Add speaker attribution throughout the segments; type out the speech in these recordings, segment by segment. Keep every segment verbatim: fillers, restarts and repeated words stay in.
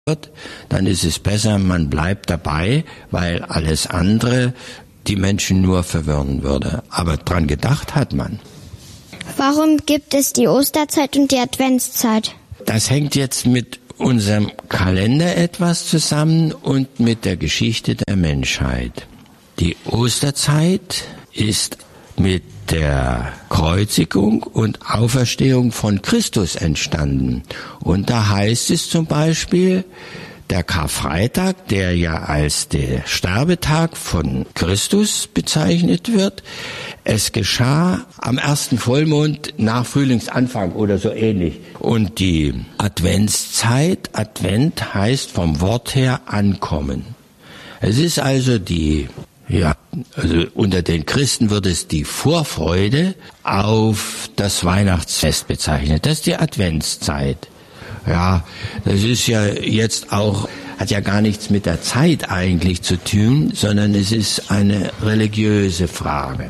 Speaker 1: wird, dann ist es besser, man bleibt dabei, weil alles andere die Menschen nur verwirren würde. Aber dran gedacht hat man.
Speaker 2: Warum gibt es die Osterzeit und die Adventszeit?
Speaker 1: Das hängt jetzt mit unserem Kalender etwas zusammen und mit der Geschichte der Menschheit. Die Osterzeit ist mit der Kreuzigung und Auferstehung von Christus entstanden. Und da heißt es zum Beispiel, der Karfreitag, der ja als der Sterbetag von Christus bezeichnet wird, es geschah am ersten Vollmond nach Frühlingsanfang oder so ähnlich. Und die Adventszeit, Advent heißt vom Wort her ankommen. Es ist also die, ja, also unter den Christen wird es die Vorfreude auf das Weihnachtsfest bezeichnet. Das ist die Adventszeit. Ja, das ist ja jetzt auch, hat ja gar nichts mit der Zeit eigentlich zu tun, sondern es ist eine religiöse Frage.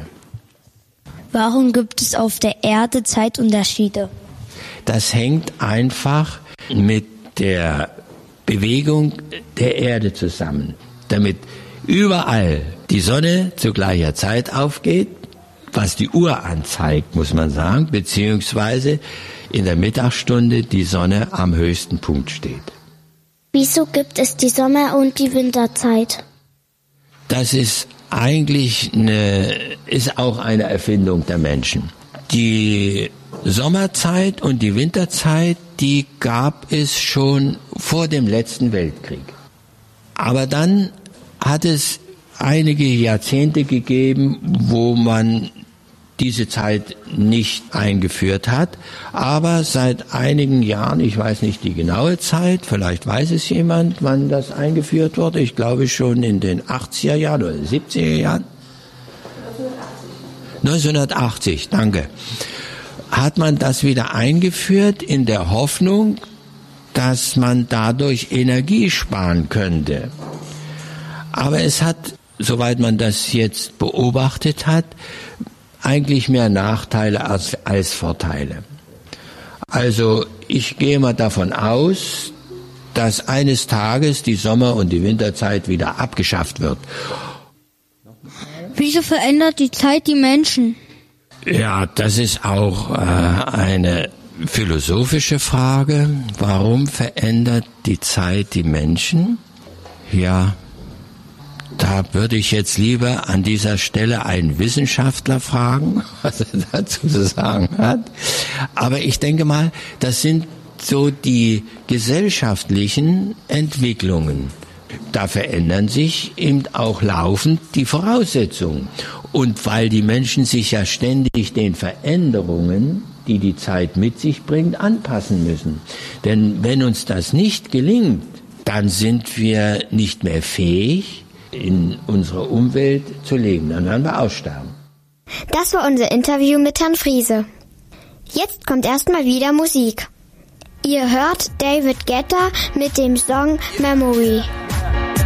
Speaker 2: Warum gibt es auf der Erde Zeitunterschiede?
Speaker 1: Das hängt einfach mit der Bewegung der Erde zusammen. Damit überall die Sonne zu gleicher Zeit aufgeht, was die Uhr anzeigt, muss man sagen, beziehungsweise in der Mittagsstunde die Sonne am höchsten Punkt steht.
Speaker 2: Wieso gibt es die Sommer- und die Winterzeit?
Speaker 1: Das ist eigentlich eine, ist auch eine Erfindung der Menschen. Die Sommerzeit und die Winterzeit, die gab es schon vor dem letzten Weltkrieg. Aber dann hat es einige Jahrzehnte gegeben, wo man diese Zeit nicht eingeführt hat, aber seit einigen Jahren, ich weiß nicht die genaue Zeit, vielleicht weiß es jemand, wann das eingeführt wurde, ich glaube schon in den achtziger Jahren oder siebziger Jahren. neunzehnhundertachtzig, danke. Hat man das wieder eingeführt in der Hoffnung, dass man dadurch Energie sparen könnte. Aber es hat, soweit man das jetzt beobachtet hat, eigentlich mehr Nachteile als, als Vorteile. Also ich gehe mal davon aus, dass eines Tages die Sommer- und die Winterzeit wieder abgeschafft wird.
Speaker 2: Wieso verändert die Zeit die Menschen?
Speaker 1: Ja, das ist auch äh, eine philosophische Frage. Warum verändert die Zeit die Menschen? Ja, da würde ich jetzt lieber an dieser Stelle einen Wissenschaftler fragen, was er dazu zu sagen hat. Aber ich denke mal, das sind so die gesellschaftlichen Entwicklungen. Da verändern sich eben auch laufend die Voraussetzungen. Und weil die Menschen sich ja ständig den Veränderungen, die die Zeit mit sich bringt, anpassen müssen. Denn wenn uns das nicht gelingt, dann sind wir nicht mehr fähig, in unserer Umwelt zu leben. Dann werden wir aussterben.
Speaker 2: Das war unser Interview mit Herrn Friese. Jetzt kommt erstmal wieder Musik. Ihr hört David Guetta mit dem Song Memory.